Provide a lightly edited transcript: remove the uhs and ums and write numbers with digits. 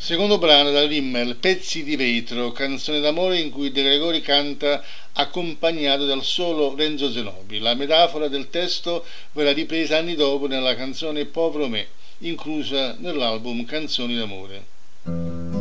Secondo brano da Rimmel, Pezzi di vetro, canzone d'amore in cui De Gregori canta accompagnato dal solo Renzo Zenobi. La metafora del testo verrà ripresa anni dopo nella canzone Povero me, inclusa nell'album Canzoni d'amore.